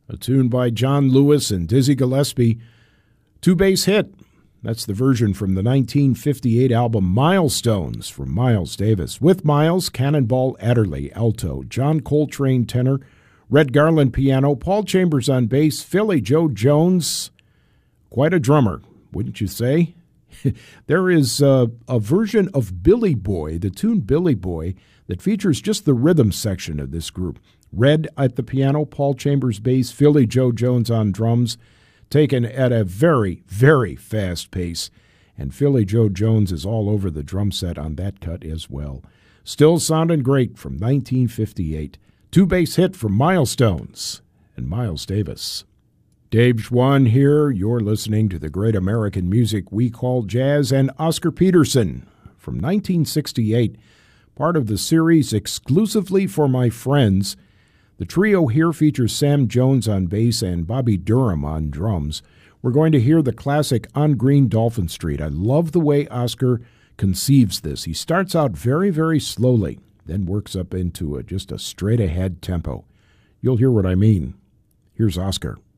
a tune by John Lewis and Dizzy Gillespie, two-bass hit. That's the version from the 1958 album Milestones from Miles Davis. With Miles, Cannonball Adderley, alto, John Coltrane, tenor, Red Garland, piano, Paul Chambers on bass, Philly Joe Jones, quite a drummer, wouldn't you say? There is a version of Billy Boy, the tune Billy Boy, that features just the rhythm section of this group. Red at the piano, Paul Chambers bass, Philly Joe Jones on drums, taken at a very, very fast pace. And Philly Joe Jones is all over the drum set on that cut as well. Still sounding great from 1958. Two-bass hit from Milestones and Miles Davis. Dave Schwann here. You're listening to the great American music we call jazz, and Oscar Peterson from 1968, part of the series Exclusively for My Friends. The trio here features Sam Jones on bass and Bobby Durham on drums. We're going to hear the classic On Green Dolphin Street. I love the way Oscar conceives this. He starts out very, very slowly, then works up into just a straight-ahead tempo. You'll hear what I mean. Here's Oscar.